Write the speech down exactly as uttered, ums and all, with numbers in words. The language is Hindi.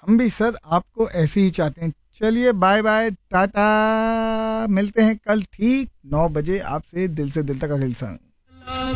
हम भी सर आपको ऐसे ही चाहते हैं। चलिए बाय बाय टाटा, मिलते हैं कल ठीक नौ बजे आपसे दिल से दिल तक अगले संग।